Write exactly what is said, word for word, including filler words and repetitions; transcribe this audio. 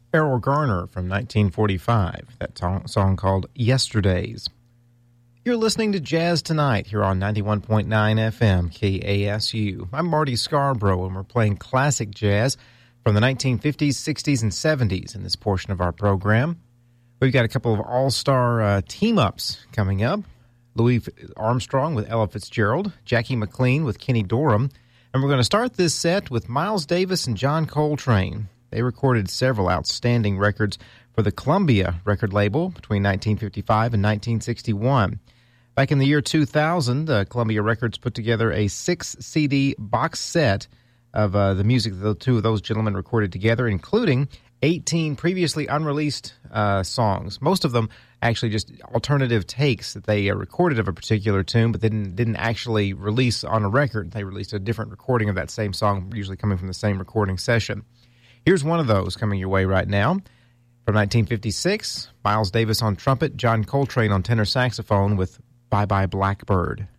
Errol Garner from nineteen forty-five, that to- song called Yesterdays. You're listening to Jazz Tonight here on ninety-one point nine F M K A S U. I'm Marty Scarborough, and we're playing classic jazz from the nineteen fifties, sixties, and seventies in this portion of our program. We've got a couple of all-star uh, team-ups coming up. Louis Armstrong with Ella Fitzgerald, Jackie McLean with Kenny Dorham, and we're going to start this set with Miles Davis and John Coltrane. They recorded several outstanding records for the Columbia record label between nineteen fifty-five and nineteen sixty-one. Back in the year two thousand, uh, Columbia Records put together a six-C D box set of uh, the music that the two of those gentlemen recorded together, including eighteen previously unreleased uh, songs. Most of them actually just alternative takes that they uh, recorded of a particular tune, but didn't didn't actually release on a record. They released a different recording of that same song, usually coming from the same recording session. Here's one of those coming your way right now. From nineteen fifty-six, Miles Davis on trumpet, John Coltrane on tenor saxophone with Bye Bye Blackbird.